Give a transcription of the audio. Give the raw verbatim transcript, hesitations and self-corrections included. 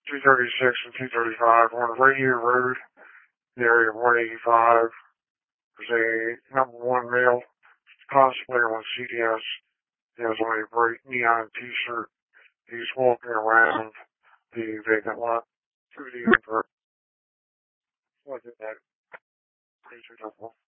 two thirty-six and two thirty-five on Radiator Road, the area of one eighty-five. There's a number one male cosplayer on C D S. He has on a bright neon t-shirt. He's walking around the vacant lot through the inverter. Look at that. Crazy couple.